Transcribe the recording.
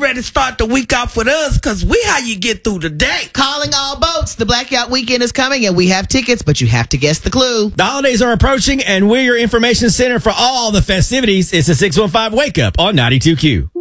ready to start the week off with us because we how you get through the day. Calling all boats. The Black Yacht Weekend is coming and we have tickets, but you have to guess the clue. The holidays are approaching and we're your information center for all the festivities. It's a 615 Wake Up on 92Q.